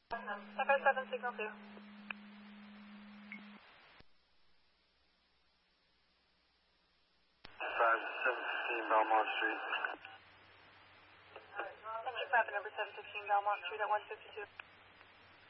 Echo 7, signal 2. 715 Belmont Street. Entry traffic number 715 Belmont Street at 152.